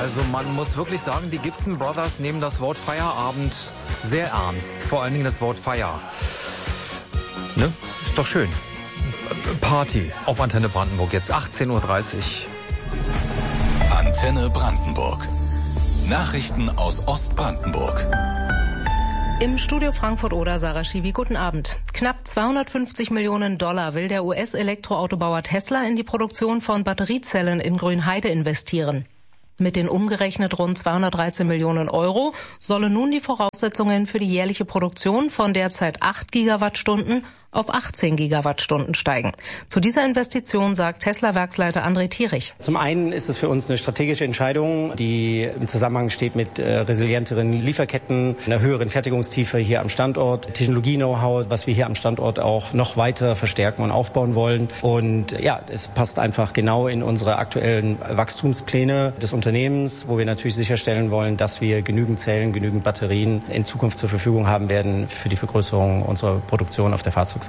Also man muss wirklich sagen, die Gibson Brothers nehmen das Wort Feierabend sehr ernst. Vor allen Dingen das Wort Feier. Ne? Ist doch schön. Party auf Antenne Brandenburg jetzt 18:30 Uhr. Antenne Brandenburg. Nachrichten aus Ostbrandenburg. Im Studio Frankfurt-Oder, Sarah Schiwi, guten Abend. Knapp 250 Millionen Dollar will der US-Elektroautobauer Tesla in die Produktion von Batteriezellen in Grünheide investieren. Mit den umgerechnet rund 213 Millionen Euro sollen nun die Voraussetzungen für die jährliche Produktion von derzeit 8 Gigawattstunden auf 18 Gigawattstunden steigen. Zu dieser Investition sagt Tesla-Werksleiter André Thierich. Zum einen ist es für uns eine strategische Entscheidung, die im Zusammenhang steht mit resilienteren Lieferketten, einer höheren Fertigungstiefe hier am Standort, Technologie-Know-how, was wir hier am Standort auch noch weiter verstärken und aufbauen wollen. Und ja, es passt einfach genau in unsere aktuellen Wachstumspläne des Unternehmens, wo wir natürlich sicherstellen wollen, dass wir genügend Zellen, genügend Batterien in Zukunft zur Verfügung haben werden für die Vergrößerung unserer Produktion auf der Fahrzeugseite.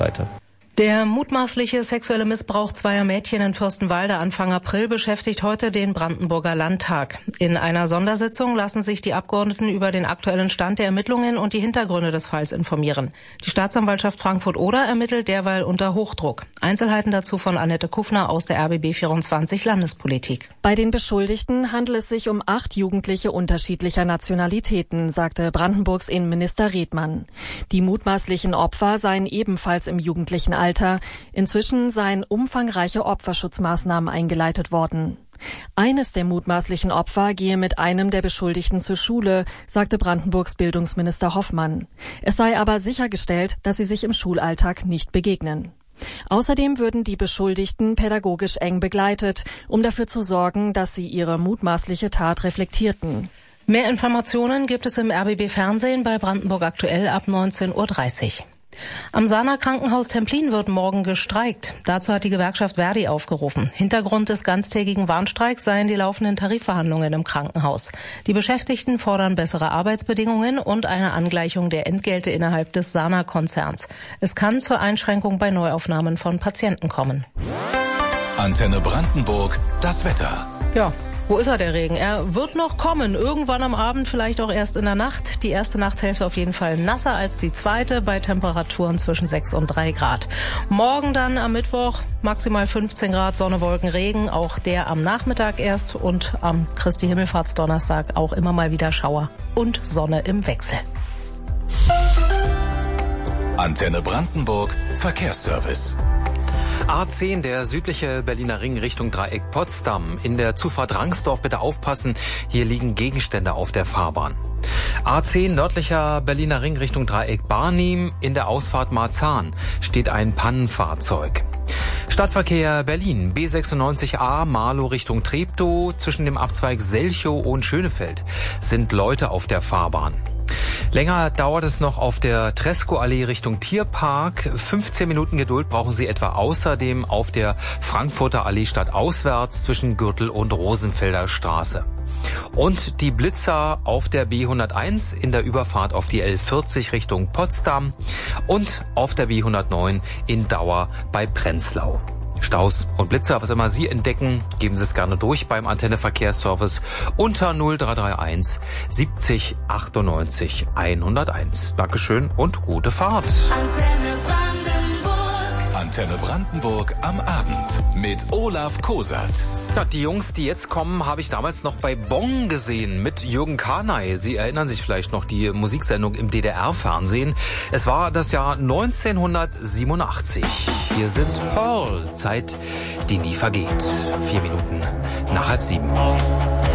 Der mutmaßliche sexuelle Missbrauch zweier Mädchen in Fürstenwalde Anfang April beschäftigt heute den Brandenburger Landtag. In einer Sondersitzung lassen sich die Abgeordneten über den aktuellen Stand der Ermittlungen und die Hintergründe des Falls informieren. Die Staatsanwaltschaft Frankfurt-Oder ermittelt derweil unter Hochdruck. Einzelheiten dazu von Annette Kufner aus der RBB 24 Landespolitik. Bei den Beschuldigten handelt es sich um 8 Jugendliche unterschiedlicher Nationalitäten, sagte Brandenburgs Innenminister Redmann. Die mutmaßlichen Opfer seien ebenfalls im jugendlichen Alter. Inzwischen seien umfangreiche Opferschutzmaßnahmen eingeleitet worden. Eines der mutmaßlichen Opfer gehe mit einem der Beschuldigten zur Schule, sagte Brandenburgs Bildungsminister Hoffmann. Es sei aber sichergestellt, dass sie sich im Schulalltag nicht begegnen. Außerdem würden die Beschuldigten pädagogisch eng begleitet, um dafür zu sorgen, dass sie ihre mutmaßliche Tat reflektierten. Mehr Informationen gibt es im RBB Fernsehen bei Brandenburg aktuell ab 19:30 Uhr. Am Sahner Krankenhaus Templin wird morgen gestreikt. Dazu hat die Gewerkschaft Verdi aufgerufen. Hintergrund des ganztägigen Warnstreiks seien die laufenden Tarifverhandlungen im Krankenhaus. Die Beschäftigten fordern bessere Arbeitsbedingungen und eine Angleichung der Entgelte innerhalb des Sahner-Konzerns. Es kann zur Einschränkung bei Neuaufnahmen von Patienten kommen. Antenne Brandenburg, das Wetter. Ja. Wo ist er, der Regen? Er wird noch kommen, irgendwann am Abend, vielleicht auch erst in der Nacht. Die erste Nachthälfte auf jeden Fall nasser als die zweite, bei Temperaturen zwischen 6 und 3 Grad. Morgen dann am Mittwoch maximal 15 Grad, Sonne, Wolken, Regen, auch der am Nachmittag erst und am Christi Himmelfahrtsdonnerstag auch immer mal wieder Schauer und Sonne im Wechsel. Antenne Brandenburg, Verkehrsservice. A10, der südliche Berliner Ring Richtung Dreieck Potsdam. In der Zufahrt Rangsdorf bitte aufpassen, hier liegen Gegenstände auf der Fahrbahn. A10, nördlicher Berliner Ring Richtung Dreieck Barnim. In der Ausfahrt Marzahn steht ein Pannenfahrzeug. Stadtverkehr Berlin, B96A, Marlow Richtung Treptow. Zwischen dem Abzweig Selchow und Schönefeld sind Leute auf der Fahrbahn. Länger dauert es noch auf der Tresco-Allee Richtung Tierpark. 15 Minuten Geduld brauchen Sie etwa außerdem auf der Frankfurter Allee stadtauswärts zwischen Gürtel und Rosenfelder Straße. Und die Blitzer auf der B101 in der Überfahrt auf die L40 Richtung Potsdam und auf der B109 in Dauer bei Prenzlau. Staus und Blitzer, was immer Sie entdecken, geben Sie es gerne durch beim Antenne Verkehrsservice unter 0331 70 98 101. Dankeschön und gute Fahrt. Antenne Brandenburg am Abend mit Olaf Kosat. Ja, die Jungs, die jetzt kommen, habe ich damals noch bei Bong gesehen mit Jürgen Kanay. Sie erinnern sich vielleicht noch, die Musiksendung im DDR-Fernsehen. Es war das Jahr 1987. Hier sind Pearl, Zeit, die nie vergeht. 4 Minuten nach 6:30.